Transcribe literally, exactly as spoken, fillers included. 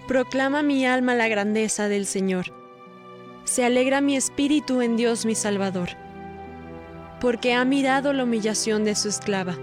Proclama mi alma la grandeza del Señor. Se alegra mi espíritu en Dios mi Salvador, porque ha mirado la humillación de su esclava.